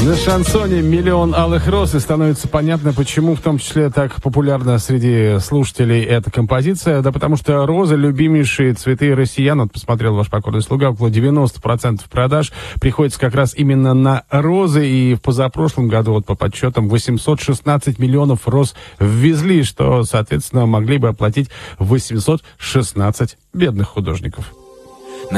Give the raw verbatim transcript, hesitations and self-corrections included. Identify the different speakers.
Speaker 1: На шансоне «Миллион алых роз», и становится понятно, почему в том числе так популярна среди слушателей эта композиция. Да потому что розы — любимейшие цветы россиян. Вот посмотрел ваш покорный слуга, около девяносто процентов продаж приходится как раз именно на розы. И в позапрошлом году, вот по подсчетам, восемьсот шестнадцать миллионов роз ввезли, что, соответственно, могли бы оплатить восемьсот шестнадцать бедных художников.